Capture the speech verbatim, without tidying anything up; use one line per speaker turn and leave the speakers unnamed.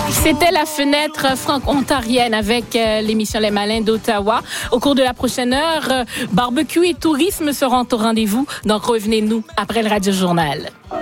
C'était la fenêtre franco-ontarienne avec euh, l'émission Les Malins d'Ottawa. Au cours de la prochaine heure, euh, barbecue et tourisme seront au rendez-vous. Donc revenez-nous après le Radio Journal.